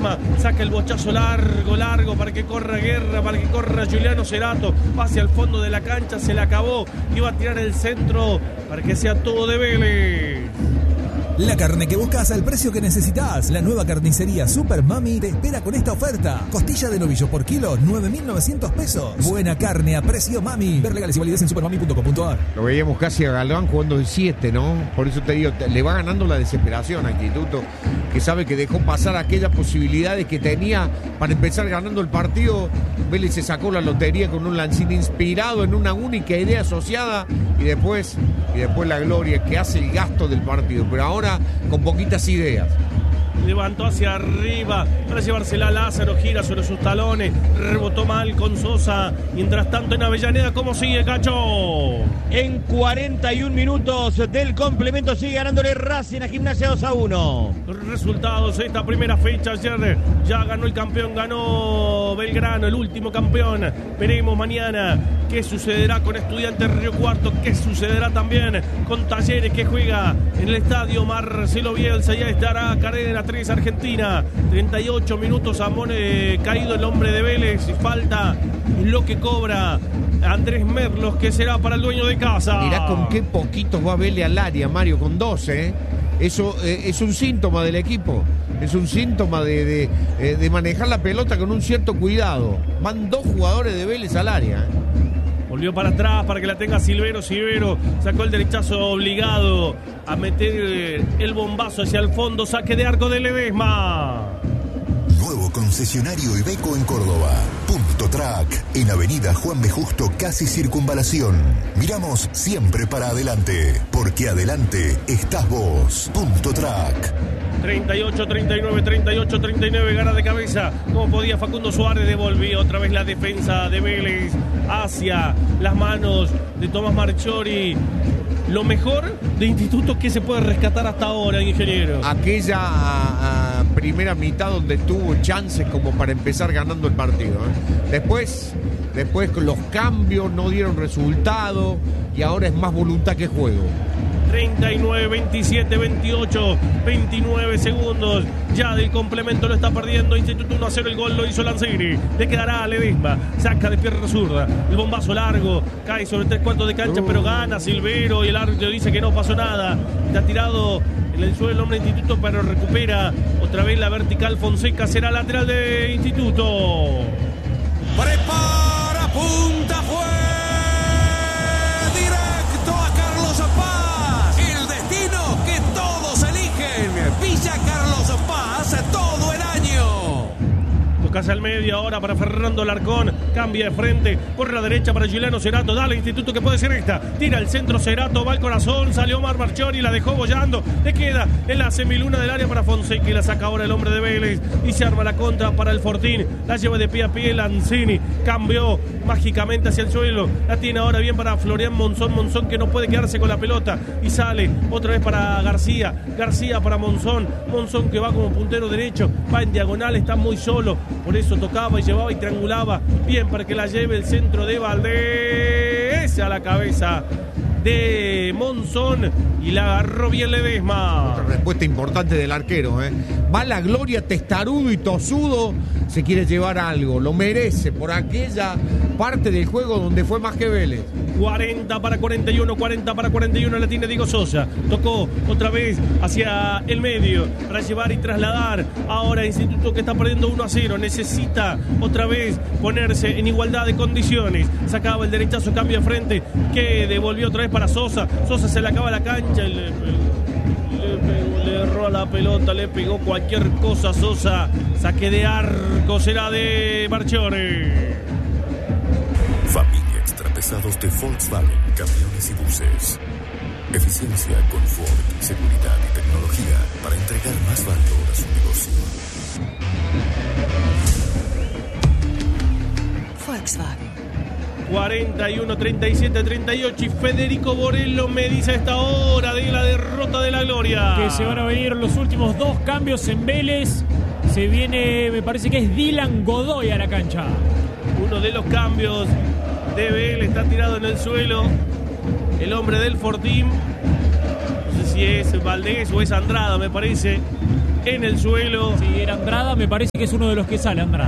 Ledesma, saca el bochazo largo para que corra Guerra, para que corra Giuliano Cerato, va hacia el fondo de la cancha, se le acabó, iba a tirar el centro para que sea todo de Vélez. La carne que buscas al precio que necesitas. La nueva carnicería Super Mami te espera con esta oferta. Costilla de novillo por kilo, 9.900 pesos. Buena carne a precio Mami. Ver legales y validez en supermami.com.ar. Lo veíamos casi a Galván jugando de 7, ¿no? Por eso te digo, le va ganando la desesperación a Instituto, que sabe que dejó pasar aquellas posibilidades que tenía para empezar ganando el partido. Vélez se sacó la lotería con un Lanzini inspirado en una única idea asociada y después la gloria que hace el gasto del partido. Pero ahora con poquitas ideas. Levantó hacia arriba para llevársela a Lázaro, gira sobre sus talones, rebotó mal con Sosa. Mientras tanto en Avellaneda, ¿cómo sigue, Cacho? En 41 minutos del complemento sigue ganándole Racing a Gimnasia 2-1. Los resultados de esta primera fecha. Ayer ya ganó el campeón, ganó Belgrano, el último campeón. Veremos mañana qué sucederá con Estudiantes Río Cuarto, qué sucederá también con Talleres, que juega en el estadio Marcelo Bielsa. Ya estará Cadena 3 Argentina. 38 minutos, caído el hombre de Vélez. Falta lo que cobra Andrés Merlos, que será para el dueño de casa. Mirá con qué poquitos va Vélez al área, Mario, con 12, Eso es un síntoma del equipo. Es un síntoma de manejar la pelota con un cierto cuidado. Van 2 jugadores de Vélez al área. Volvió para atrás para que la tenga Silvero. Silvero sacó el derechazo obligado a meter el bombazo hacia el fondo. Saque de arco de Ledesma. Nuevo concesionario Iveco en Córdoba. Punto Track, en Avenida Juan B. Justo, casi Circunvalación. Miramos siempre para adelante, porque adelante estás vos. Punto Track. 38-39, gana de cabeza. Como podía Facundo Suárez, devolvió otra vez la defensa de Vélez hacia las manos de Tomás Marchiori. Lo mejor de Instituto que se puede rescatar hasta ahora, ingeniero. Aquella primera mitad donde tuvo chances como para empezar ganando el partido. Después los cambios no dieron resultado y ahora es más voluntad que juego. 39, 27, 28, 29 segundos. Ya del complemento lo está perdiendo. Instituto 1-0, el gol lo hizo Lanzini. Le quedará a Ledesma. Saca de pierna zurda. El bombazo largo. Cae sobre 3/4 de cancha, pero gana Silvero y el árbitro dice que no pasó nada. Está tirado en el suelo el hombre de Instituto, pero recupera otra vez la vertical Fonseca. Será lateral de Instituto. Prepara, punta, fue. Villa Carlos Paz todo el año. Tocas al medio ahora para Fernando Larcón. Cambia de frente por la derecha para Giuliano Cerato. Dale, Instituto, que puede ser esta. Tira el centro Cerato, va al corazón. Salió Omar Marchiori, la dejó bollando. Le queda en la semiluna del área para Fonseca y la saca ahora el hombre de Vélez. Y se arma la contra para el Fortín. La lleva de pie a pie Lanzini. Cambió mágicamente hacia el suelo. La tiene ahora bien para Florian Monzón. Monzón que no puede quedarse con la pelota. Y sale otra vez para García. García para Monzón. Monzón que va como puntero derecho. Va en diagonal, está muy solo. Por eso tocaba y llevaba y triangulaba. Bien para que la lleve el centro de Valdés a la cabeza de Monzón y la agarró bien Ledesma. Otra respuesta importante del arquero, Va la gloria, testarudo y tosudo, se quiere llevar algo, lo merece por aquella parte del juego donde fue más que Vélez. 40 para 41 la tiene Diego Sosa. Tocó otra vez hacia el medio para llevar y trasladar. Ahora Instituto, que está perdiendo 1-0, necesita otra vez ponerse en igualdad de condiciones. Sacaba el derechazo, cambio de frente, que devolvió otra vez para Sosa. Sosa se le acaba la cancha, le erró a la pelota, le pegó cualquier cosa Sosa. Saque de arco será de Marchiori. Familia Extrapesados de Volkswagen, camiones y buses. Eficiencia, confort, seguridad y tecnología para entregar más valor a su negocio. Volkswagen. 41, 37, 38 y Federico Borello me dice a esta hora de la derrota de la gloria que se van a venir los últimos 2 cambios en Vélez. Se viene, me parece que es Dylan Godoy a la cancha. Uno de los cambios de Vélez está tirado en el suelo. El hombre del Fortín, no sé si es Valdés o es Andrada, me parece. en el suelo. Sí, era Andrada, me parece que es uno de los que sale, Andrada.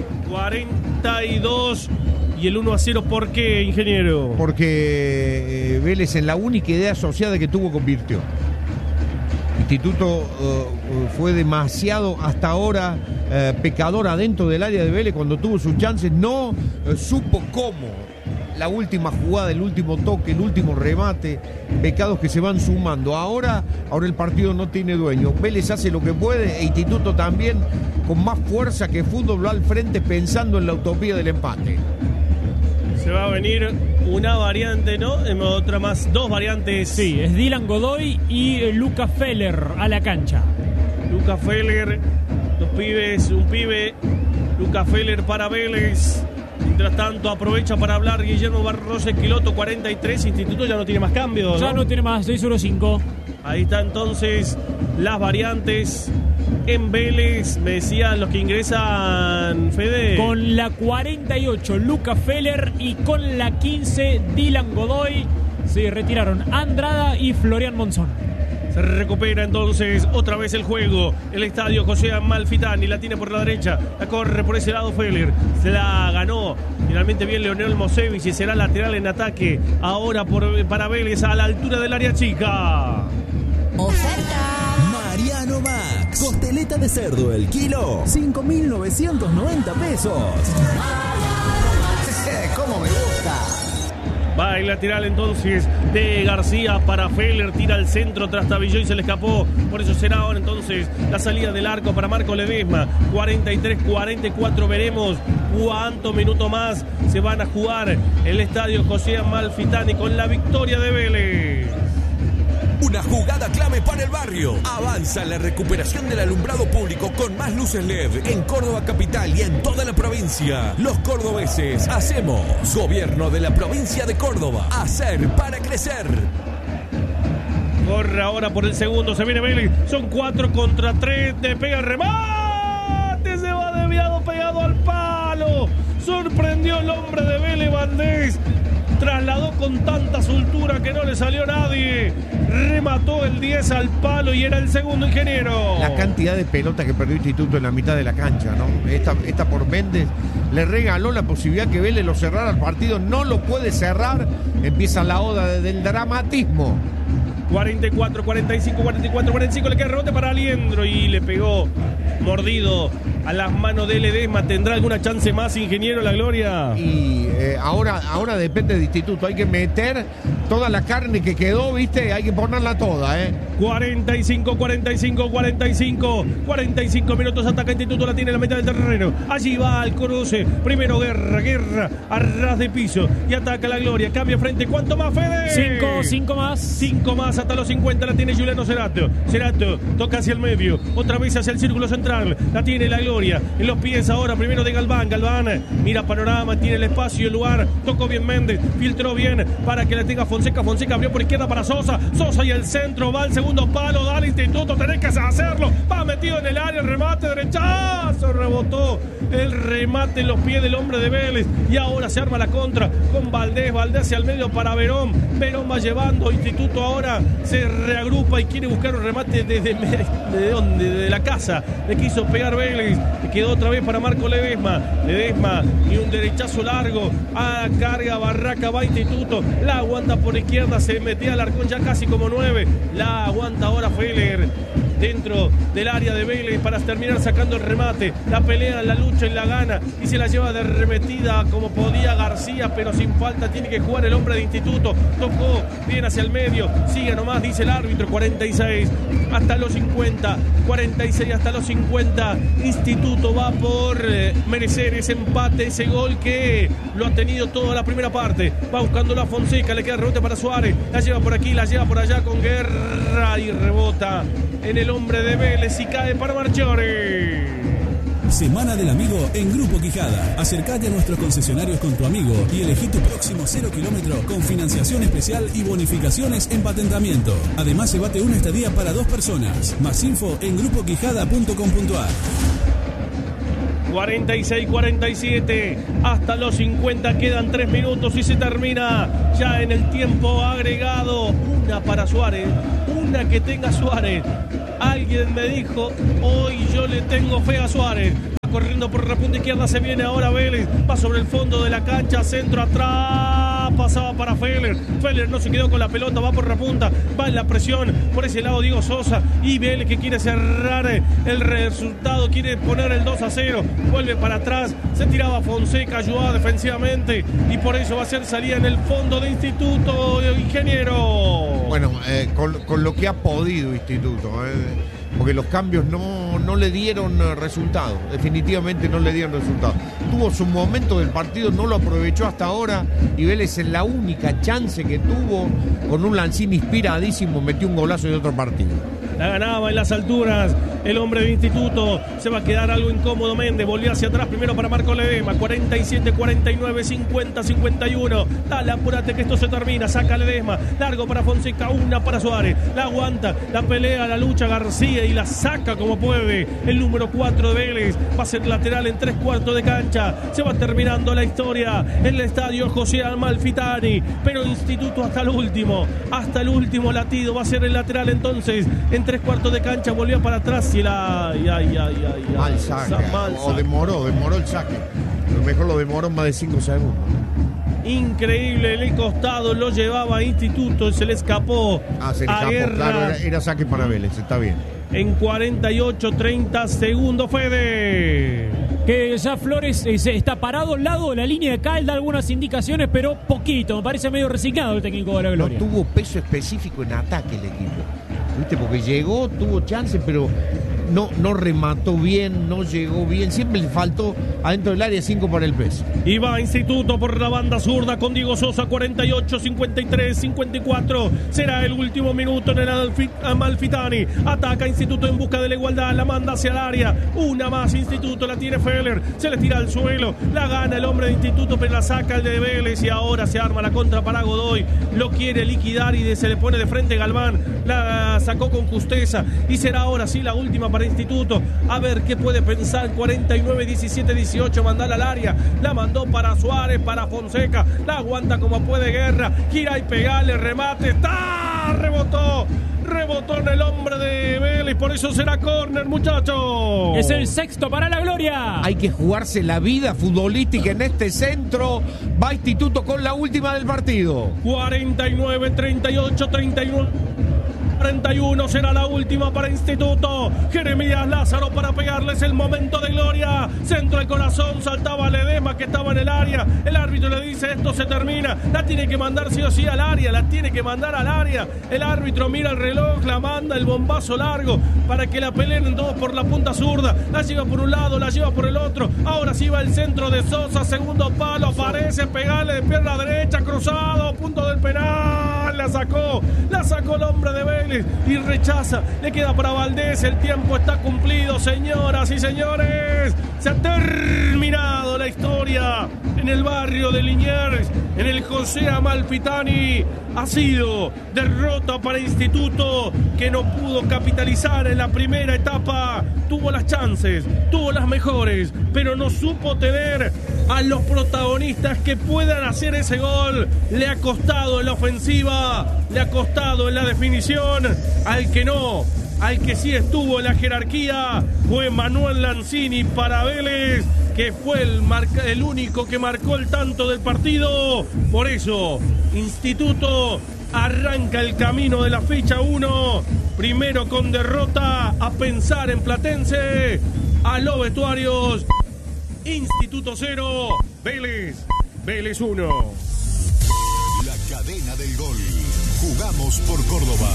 42 y el 1-0, ¿por qué, ingeniero? Porque Vélez en la única idea asociada que tuvo convirtió. Instituto fue demasiado hasta ahora pecador adentro del área de Vélez cuando tuvo sus chances, no supo cómo. La última jugada, el último toque, el último remate, pecados que se van sumando. Ahora el partido no tiene dueño. Vélez hace lo que puede e Instituto también, con más fuerza que fútbol, va al frente pensando en la utopía del empate. Se va a venir una variante, ¿no? Otra más, dos variantes. Sí, es Dylan Godoy y Luca Feller a la cancha. Luca Feller, los pibes, un pibe, Luca Feller para Vélez. Mientras tanto aprovecha para hablar Guillermo Barros Esquiloto, 43, Instituto ya no tiene más cambios, ¿no? Ya no tiene más, 6-1-5. Ahí está entonces las variantes en Vélez, me decían los que ingresan, Fede. Con la 48 Luca Feller y con la 15 Dylan Godoy. Se retiraron Andrada y Florian Monzón. Se recupera entonces otra vez el juego. El estadio José Amalfitani la tiene por la derecha. La corre por ese lado Feller. Se la ganó finalmente bien Leonel Mosevich y será lateral en ataque. Ahora para Vélez a la altura del área chica. Oferta Mariano Max. Costeleta de cerdo el kilo, 5.990 pesos. ¿Cómo me gusta? Va el lateral entonces de García para Feller, tira al centro tras Tabilló y se le escapó. Por eso será ahora entonces la salida del arco para Marco Ledesma. 43-44, veremos cuántos minutos más se van a jugar el estadio José Amalfitani con la victoria de Vélez. Una jugada clave para el barrio. Avanza la recuperación del alumbrado público con más luces LED en Córdoba capital y en toda la provincia. Los cordobeses hacemos. Gobierno de la provincia de Córdoba. Hacer para crecer. Corre ahora por el segundo, se viene Vélez. Son 4 contra 3. Te pega el remate. Se va desviado, pegado al palo. Sorprendió el hombre de Vélez, Valdés. Trasladó con tanta soltura que no le salió nadie. Remató el 10 al palo y era el segundo, ingeniero. La cantidad de pelota que perdió Instituto en la mitad de la cancha, ¿no? Esta por Méndez le regaló la posibilidad que Vélez lo cerrara al partido. No lo puede cerrar. Empieza la oda del dramatismo. 44, 45, 44, 45. Le queda rebote para Aliendro y le pegó mordido a las manos de Ledesma. ¿Tendrá alguna chance más, ingeniero, la gloria? Y ahora depende del Instituto. Hay que meter toda la carne que quedó, ¿viste? Hay que ponerla toda, 45, 45, 45. 45 minutos, ataca Instituto, la tiene en la mitad del terreno. Allí va al cruce. Primero Guerra, a ras de piso. Y ataca la gloria. Cambia frente. ¿Cuánto más, Fede? 5 más. 5 más hasta los 50. La tiene Juliano Cerato. Cerato toca hacia el medio. Otra vez hacia el círculo central. La tiene la gloria. En los pies ahora. Primero de Galván. Galván mira panorama. Tiene el espacio y el lugar. Tocó bien Méndez. Filtró bien para que la tenga Fonseca. Fonseca abrió por izquierda para Sosa. Sosa y el centro. Va al segundo palo. Da al Instituto. Tenés que hacerlo. Va metido en el área. El remate derechazo. Rebotó el remate en los pies del hombre de Vélez. Y ahora se arma la contra con Valdés. Valdés hacia el medio para Verón. Verón va llevando. Instituto ahora se reagrupa y quiere buscar un remate desde la casa. Le quiso pegar Vélez. Le quedó otra vez para Marco Ledesma. Ledesma y un derechazo largo. A la carga. Barraca va Instituto. La aguanta por izquierda. Se metía al arcón ya casi como 9. La aguanta ahora Feller dentro del área de Vélez para terminar sacando el remate. La pelea, la lucha y la gana. Y se la lleva de remetida como podía García, pero sin falta. Tiene que jugar el hombre de Instituto. Tocó bien hacia el medio. Sigue nomás, dice el árbitro. 46 hasta los 50. 46 hasta los 50. Instituto va por merecer ese empate, ese gol que lo ha tenido toda la primera parte. Va buscando la Fonseca. Le queda el rebote para Suárez. La lleva por aquí, la lleva por allá con Guerra y rebota en el hombre de Vélez y cae para Marchiori. Semana del Amigo en Grupo Quijada. Acércate a nuestros concesionarios con tu amigo y elegí tu próximo 0 kilómetro con financiación especial y bonificaciones en patentamiento. Además, llévate una estadía para 2 personas. Más info en grupoquijada.com.ar. 46-47 hasta los 50, quedan 3 minutos y se termina ya en el tiempo agregado. Una para Suárez, una que tenga Suárez. Alguien me dijo, hoy yo le tengo fe a Suárez. Corriendo por la punta izquierda, se viene ahora Vélez, va sobre el fondo de la cancha, centro atrás, pasaba para Feller no se quedó con la pelota, va por la punta, va en la presión, por ese lado Diego Sosa, y Vélez que quiere cerrar el resultado, quiere poner el 2-0, vuelve para atrás, se tiraba Fonseca, ayudaba defensivamente, y por eso va a ser salida en el fondo de Instituto, ingeniero. Bueno, con lo que ha podido Instituto, porque los cambios no le dieron resultado, definitivamente no le dieron resultado. Tuvo su momento del partido, no lo aprovechó hasta ahora, y Vélez en la única chance que tuvo, con un Lanzini inspiradísimo, metió un golazo de otro partido. La ganaba en las alturas el hombre de Instituto. Se va a quedar algo incómodo Méndez. Volvió hacia atrás primero para Marco Ledesma. 47, 49, 50, 51. Dale, apúrate que esto se termina. Saca Ledesma. Largo para Fonseca. Una para Suárez. La aguanta. La pelea, la lucha García y la saca como puede. El número 4 de Vélez. Va a ser lateral en 3/4 de cancha. Se va terminando la historia en el estadio José Amalfitani. Pero Instituto hasta el último. Hasta el último latido. Va a ser el lateral entonces. En 3/4 de cancha. Volvió para atrás. Y mal saque. O demoró el saque. A lo mejor lo demoró más de 5 segundos. Increíble, en el costado lo llevaba Instituto, se le escapó. Se le escapó, Guerra. Claro, era saque para Vélez, está bien. En 48, 30 segundos, Fede. Que ya Flores está parado al lado de la línea de cal, da algunas indicaciones, pero poquito. Me parece medio resignado el técnico de la Gloria. No tuvo peso específico en ataque el equipo. ¿Viste? Porque llegó, tuvo chance, pero no remató bien, no llegó bien. Siempre le faltó adentro del área 5 para el peso. Y va Instituto por la banda zurda con Diego Sosa, 48, 53, 54. Será el último minuto en el Amalfitani. Ataca Instituto en busca de la igualdad, la manda hacia el área. Una más Instituto, la tiene Feller. Se le tira al suelo, la gana el hombre de Instituto, pero la saca el de Vélez. Y ahora se arma la contra para Godoy. Lo quiere liquidar y se le pone de frente Galván. La sacó con justeza. Y será ahora sí la última para Instituto. A ver qué puede pensar. 49, 17, 18. Mandala al área. La mandó para Suárez, para Fonseca. La aguanta como puede Guerra. Gira y pegale, remate. ¡Está! Rebotó en el hombre de Vélez. Por eso será córner, muchachos. Es el sexto para la Gloria. Hay que jugarse la vida futbolística en este centro. Va Instituto con la última del partido. 49, 38, 39. 41 será la última para Instituto. Jeremías Lázaro para pegarles el momento de gloria. Centro del corazón, saltaba Ledesma que estaba en el área. El árbitro le dice esto se termina. La tiene que mandar sí o sí al área. La tiene que mandar al área. El árbitro mira el reloj, la manda el bombazo largo para que la peleen todos por la punta zurda. La lleva por un lado, la lleva por el otro. Ahora sí va el centro de Sosa. Segundo palo, aparece, pegarle de pierna derecha, cruzado, punto del penal. La sacó el hombre de Vélez. Y rechaza, le queda para Valdés. El tiempo está cumplido, señoras y señores. Se ha terminado la historia en el barrio de Liniers, en el José Amalfitani. Ha sido derrota para Instituto, que no pudo capitalizar en la primera etapa. Tuvo las chances, tuvo las mejores, pero no supo tener a los protagonistas que puedan hacer ese gol. Le ha costado en la ofensiva, le ha costado en la definición. Al que no, al que sí estuvo en la jerarquía, fue Manuel Lanzini para Vélez, que fue el único que marcó el tanto del partido. Por eso, Instituto arranca el camino de la fecha 1. Primero con derrota, a pensar en Platense, a los vestuarios. Instituto 0, Vélez 1. La cadena del gol. Jugamos por Córdoba.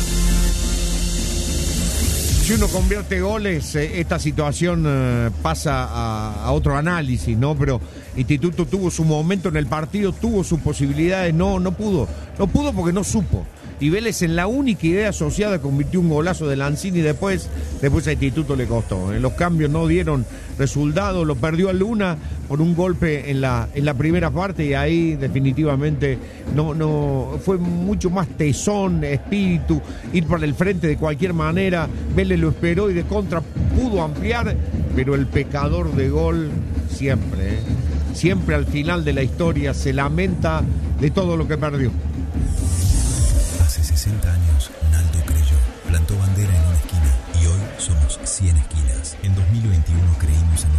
Si uno convierte goles, esta situación pasa a otro análisis, ¿no? Pero Instituto tuvo su momento en el partido, tuvo sus posibilidades, no pudo porque no supo. Y Vélez en la única idea asociada convirtió un golazo de Lanzini y después a Instituto le costó. Los cambios no dieron resultado, lo perdió a Luna por un golpe en la primera parte y ahí definitivamente no fue mucho más tesón, espíritu, ir para el frente de cualquier manera. Vélez lo esperó y de contra pudo ampliar, pero el pecador de gol siempre al final de la historia se lamenta de todo lo que perdió. Hace 60 años, Naldo creyó, plantó bandera en una esquina 2021 creímos en